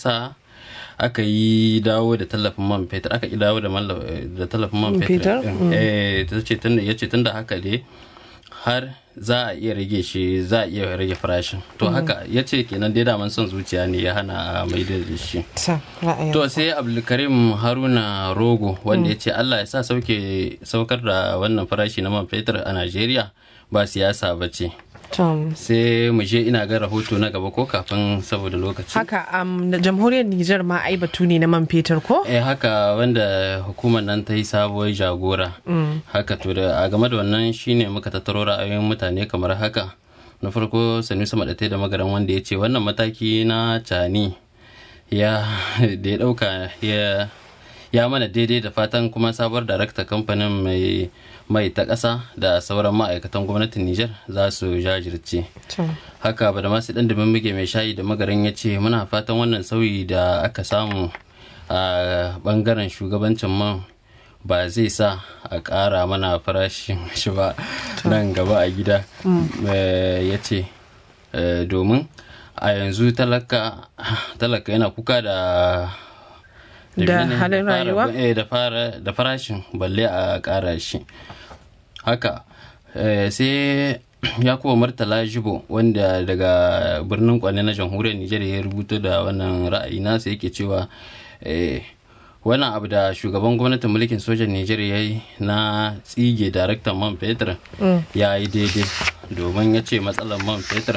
sa aka yi dawo da tallafin man fetur, aka yi dawo da tallafin man fetur. Ya ce tun da haka dai har za a iya rage shi, za a iya rage farashin. To haka ya ce kenan dai daman son zuciya ne ya hana mai da shi. To sai Abdulkarim Haruna Rogo wanda ya ce Allah ya sa saukar da wannan farashi na man fetur a Najeriya ba siyasa ba ce. Sai mu je ina ga rahoto na gaba ko kafin saboda lokaci. Haka jamhuriyar Nijar ma ai batu ne na man fetur ko? Haka wanda hukumar nan ta yi sabuwar jagora. Haka to da a game da wannan shine muka tattaro ra'ayoyin mutane kamar haka. Na farko Sanusi Madatai da Magaran wanda ya ce wannan mataki na Cani da ya dauka ya mana daidai da fatan kuma sabuwar darakta kamfanin mai ta ƙasa da sauran ma'aikatan gwamnatin Nijar za su jajirce. Haka ba da masu ɗan dumin muke mai shayi da Magaran ya ce muna fatan wannan sauyi da aka samu a ɓangaren shugabancin man ba zai sa a ƙara mana farashin shi ba nan gaba a gida. Ya ce domin a yanzu talaka yana kuka da halin rayuwa da farashin balle a ƙara shi. Haka sai Yakubu Murtala Jibo wanda daga birnin Kwane na jamhuriyar Nijar ya rubuta da wannan ra'ayi nasa yake cewa wannan abu da shugaban gwamnatin mulkin sojan Nijar ya yi na tsige daraktan man fetur ya yi daidai, domin ya ce matsalar man fetur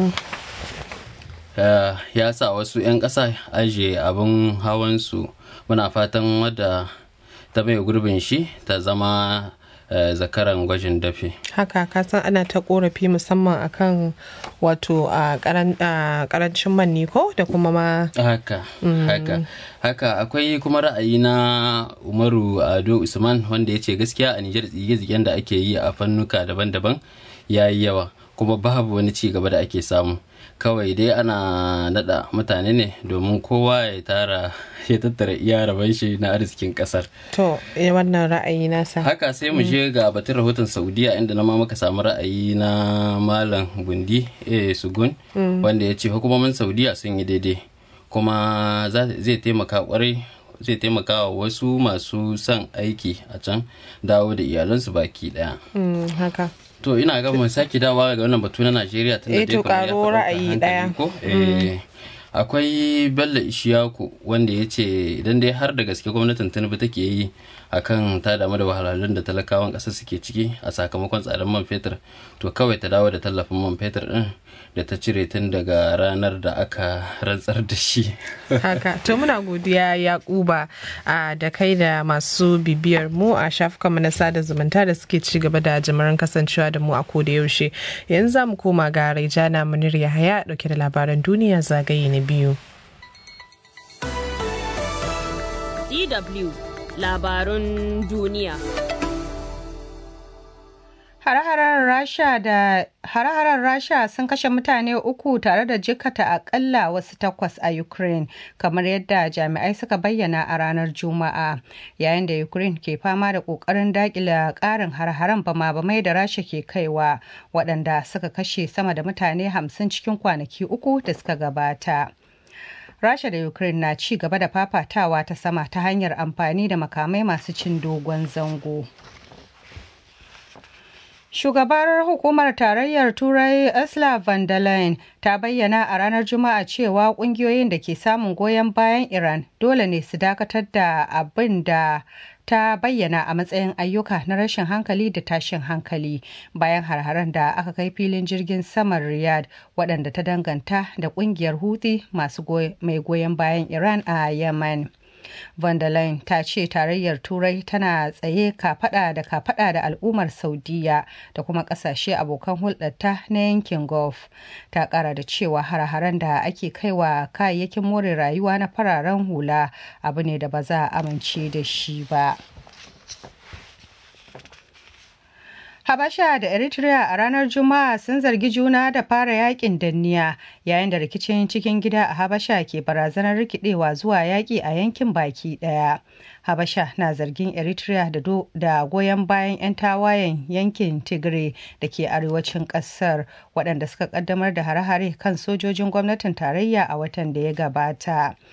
ya sa wasu 'yan ƙasa ajiye abin hawansu. Muna fatan wadda ta mai gurbin shi ta zama zakaran gwajin dafi. Haka kasan ana ta korafi musamman akan wato a karancin manni ko da kuma ma haka akwai kuma ra'ayi na Umaru Ado Usman wanda ya ce gaskiya a Nijar tsige-tsigen da ake yi a fannuka daban-daban ya yi yawa kuma babu wani ci gaba da ake samu. Kawai dai ana nada mutane ne domin kowa ya tattara iya rabon shi na arzikin kasar. To wannan ra'ayi nasa. Haka sai mu je ga batun rahoton Saudiya inda na ma muka samu ra'ayi na Malam Gundi Sugun wanda ya ce hukumomin Saudiya sun yi daidai kuma zai taimaka kwarai, zai taimaka wa wasu masu son aiki a can dawo da iyalansu baki daya. Haka. To ina ga mu sake dawowa ga wannan batu na Najeriya tun da dai karo ra'ayi daya. Akwai Bello Ishiyaku wanda ya ce idan dai har da gaske gwamnatin Tinubu take yi akan ta damu da wahalhalun da talakawan ƙasar suke ciki a sakamakon tsadar man fetur, to kawai ta dawo da tallafin man fetur din da ta cire tun daga ranar da aka rantsar da shi. Haka to muna godiya Yakuba da kai da masu bibiyar mu a shafukanmu na sada zumunta da suke ci gaba da jimirin kasancewa da mu a koda yaushe. Yanzu za mu koma ga Raijana Munir Yahaya dauke da labaran duniya zagaye na biyu. DW labarun duniya. Hare-haren Rasha sun kashe mutane 3 tare da jikkata akalla wasu 8 a Ukraine, kamar yadda jami'ai suka bayyana a ranar Juma'a, yayin da Ukraine ke fama da ƙoƙarin daƙile ƙarin hare-haren bama-bamai da Rasha ke kaiwa, waɗanda suka kashe sama da mutane 50 cikin kwanaki 3 da suka gabata. Rasha da Ukraine na ci gaba da fafatawa ta sama ta hanyar amfani da makamai masu cin dogon zango. Shugabar hukumar tarayyar Turai Ursula von der Leyen ta bayyana a ranar Juma'a cewa kungiyoyin da ke samun goyon bayan Iran dole ne su dakatar da abin da ta bayyana a matsayin ayyuka na rashin hankali da tashin hankali bayan har-haren da aka kai filin jirgin saman Riyadh waɗanda ta danganta da ƙungiyar Houthi masu mai goyon bayan Iran a Yemen. Von der Leyen ta ce tarayyar Turai tana tsaye kafada da al'ummar Saudiya da kuma kasashe abokan hulɗarta na yankin Gulf. Ta ƙara da cewa hare-haren da ake kaiwa kayayyakin more rayuwa na fararen hula abu ne da ba za a amince da shi ba. Habasha da Eritrea a ranar Juma'a sun zargi juna da fara yakin danniya, yayin da rikicin cikin gida a Habasha ke barazanar rikidewa zuwa yaki a yankin baki daya. Habasha na zargin Eritrea da goyon bayan 'yan tawayen yankin Tigray da ke arewacin kasar, waɗanda suka kaddamar da hare-hare kan sojojin gwamnatin tarayya a watan da ya gabata.